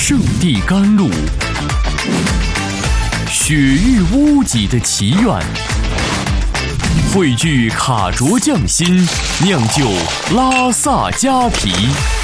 圣地甘露，雪域屋脊的奇缘，汇聚卡卓匠心，酿就拉萨加皮。